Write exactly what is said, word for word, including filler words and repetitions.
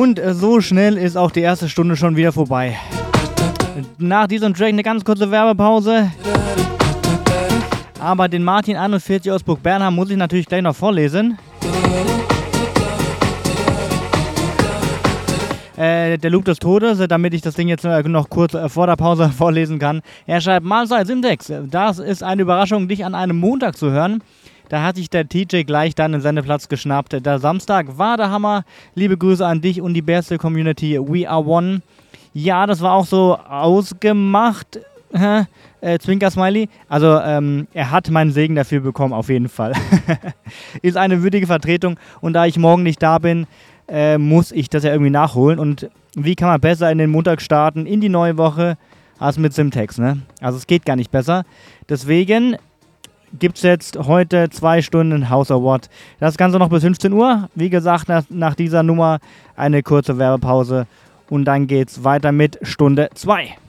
Und so schnell ist auch die erste Stunde schon wieder vorbei. Nach diesem Track eine ganz kurze Werbepause. Aber den Martin einundvierzig aus Burg Bernhard muss ich natürlich gleich noch vorlesen. Äh, der Loop des Todes, damit ich das Ding jetzt noch kurz vor der Pause vorlesen kann. Er schreibt, Mahlzeit Syntax, das ist eine Überraschung, dich an einem Montag zu hören. Da hat sich der T J gleich dann den Sendeplatz geschnappt. Der Samstag war der Hammer. Liebe Grüße an dich und die beste Community. We are one. Ja, das war auch so ausgemacht. äh, Zwinker-Smiley. Also, ähm, er hat meinen Segen dafür bekommen, auf jeden Fall. Ist eine würdige Vertretung. Und da ich morgen nicht da bin, äh, muss ich das ja irgendwie nachholen. Und wie kann man besser in den Montag starten, in die neue Woche, als mit Simtex, ne? Also, es geht gar nicht besser. Deswegen gibt es jetzt heute zwei Stunden House Award. Das Ganze noch bis fünfzehn Uhr. Wie gesagt, nach, nach dieser Nummer eine kurze Werbepause. Und dann geht's weiter mit Stunde zwei.